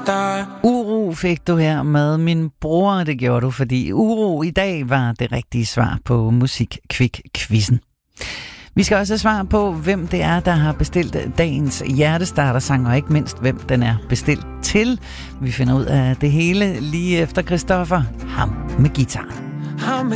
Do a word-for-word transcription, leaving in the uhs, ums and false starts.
matar. Uro fik du her med min bror, det gjorde du, fordi uro i dag var det rigtige svar på Musik-Kvik-quizzen. Vi skal også have svar på, hvem det er, der har bestilt dagens hjertestartersang, og ikke mindst, hvem den er bestilt til. Vi finder ud af det hele lige efter Christoffer, ham med guitaren. Ham med